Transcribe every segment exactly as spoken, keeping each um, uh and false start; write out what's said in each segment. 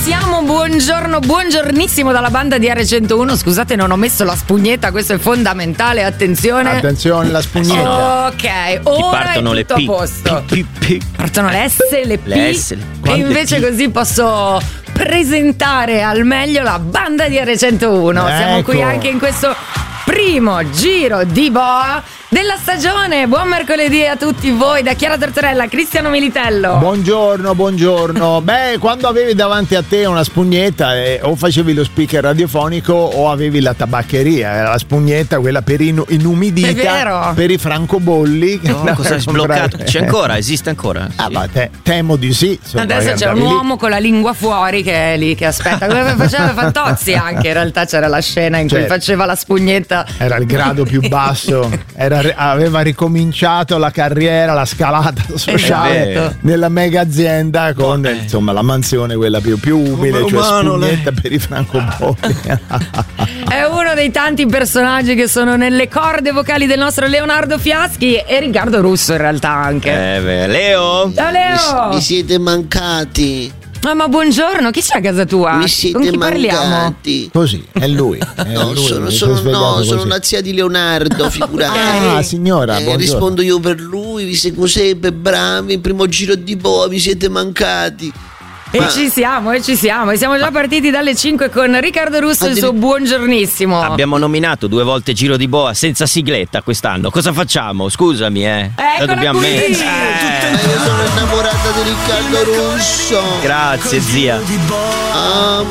siamo, buongiorno, buongiornissimo dalla banda di R centouno. Scusate, non ho messo la spugnetta, questo è fondamentale, attenzione. Attenzione, la spugnetta. Ok, ora è tutto le a P, posto. P, P, P. Partono le S, le P, le S, le... e invece P? Così posso presentare al meglio la banda di R centouno. Ecco. Siamo qui anche in questo primo giro di boa della stagione. Buon mercoledì a tutti voi da Chiara Tortorella, Cristiano Militello. Buongiorno, buongiorno. Beh, quando avevi davanti a te una spugnetta, eh, o facevi lo speaker radiofonico o avevi la tabaccheria. Era la spugnetta, quella per inu- inumidita, È vero. per i francobolli. No, cosa hai sbloccato? C'è ancora? Esiste ancora? Ah, Sì. ma te, temo di sì. Insomma, Adesso c'è un andavi lì. uomo con la lingua fuori che è lì che aspetta, come faceva Fantozzi anche. In realtà c'era la scena in cui Certo. faceva la spugnetta. Era il grado più basso, era, aveva ricominciato la carriera, la scalata sociale Esatto. nella mega azienda con insomma la mansione quella più, più umile, Come cioè umano, spugnetta per i francobolli. È uno dei tanti personaggi che sono nelle corde vocali del nostro Leonardo Fiaschi e Riccardo Russo in realtà anche. Eh, beh, Leo? Ciao Leo! Mi siete mancati. Ah, ma buongiorno, chi c'è a casa tua? Mi Con siete chi parliamo? mancati. Così, è lui. È No, lui, sono, mi sono, svegliato no, così. sono una zia di Leonardo, figurati. Ah, signora, Eh, buongiorno. rispondo io per lui, vi siete così bravi, il primo giro di boa, mi siete mancati. E Ma- ci siamo, e ci siamo. E siamo già partiti dalle cinque con Riccardo Russo e il Addir- suo buongiornissimo. Abbiamo nominato due volte Giro di Boa senza sigletta quest'anno. Cosa facciamo? Scusami, eh. Eccola La dobbiamo qui! mettere. Ma Eh. io sono innamorata di Riccardo Russo. Grazie, zia. Ah,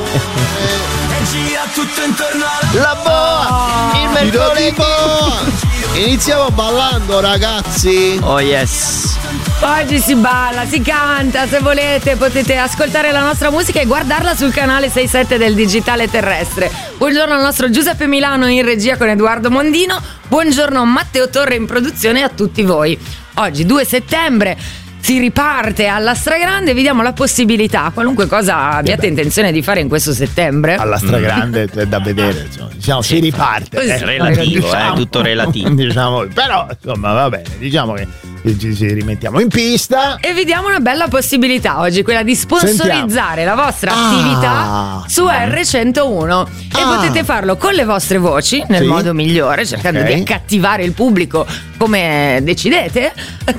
La boa! Il mercoledì! iniziamo ballando, ragazzi. Oh yes. Oggi si balla, si canta, se volete potete ascoltare la nostra musica e guardarla sul canale sei sette del Digitale Terrestre. Buongiorno al nostro Giuseppe Milano in regia con Edoardo Mondino, buongiorno Matteo Torre in produzione e a tutti voi. Oggi due settembre si riparte alla stragrande, vi diamo la possibilità, qualunque cosa abbiate beh. intenzione di fare in questo settembre. Alla stragrande è da vedere, insomma. Diciamo, si riparte. Così, eh. relativo, Diciamo- eh, tutto relativo. Diciamo, però, insomma, va bene. Diciamo che ci, ci rimettiamo in pista. E vi diamo una bella possibilità oggi, quella di sponsorizzare Sentiamo. la vostra Ah. attività su R centouno e Ah. potete farlo con le vostre voci nel Sì. modo migliore, cercando Ok. di accattivare il pubblico come decidete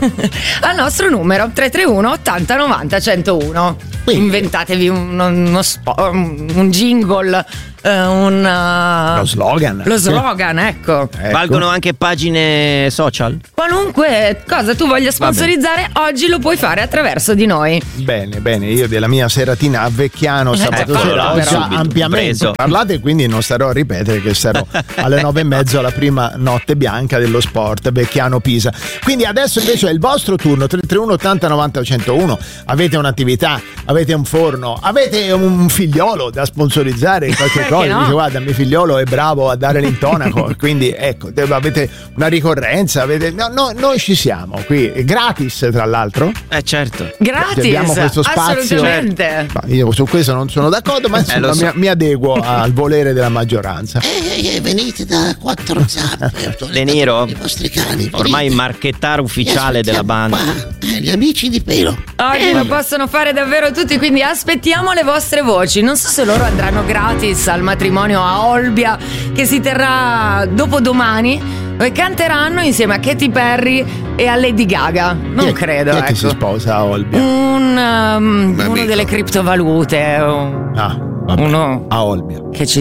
al nostro numero tre tre uno ottanta novanta centouno. Quindi- Inventatevi uno, uno spo- un jingle, eh, un uh, Lo slogan. lo slogan, ecco. Ecco. Valgono anche pagine social? Qualunque cosa tu voglia sponsorizzare, oggi lo puoi fare attraverso di noi. Bene, bene, io della mia seratina a Vecchiano sabato Ecco, sera ho però. già Subito, ampiamente preso. parlato e quindi non starò a ripetere che sarò alle nove e mezzo alla prima notte bianca dello sport Vecchiano Pisa. Quindi adesso invece è il vostro turno, tre tre uno ottanta novanta centouno. Avete un'attività, avete un forno, avete un figliolo da sponsorizzare in qualche Perché cosa, no? dice guarda mio figliolo è bravo a dare l'intonaco, quindi ecco, avete una ricorrenza, avete... No, no, noi ci siamo qui, è gratis tra l'altro. Eh certo. Gratis, Abbiamo questo spazio. assolutamente. Ma io su questo non sono d'accordo, ma insomma lo so. mi, mi adeguo al volere della maggioranza. Eh, eh, venite da quattro zampe. De Niro? I vostri cani. Ormai venite. marchettare ufficiale Vi della aspettiamo banda. qua, eh, gli amici di pelo. Oggi Eh, lo possono fare davvero tutti, quindi aspettiamo le vostre voci. Non so se loro andranno gratis al matrimonio a Olbia che si terrà dopodomani e canteranno insieme a Katy Perry e a Lady Gaga. Non Chi è- credo, chi è che si ecco. sposa a Olbia? Un, um, uno amico. delle criptovalute, un- Ah, vabbè. uno A Olbia. che ci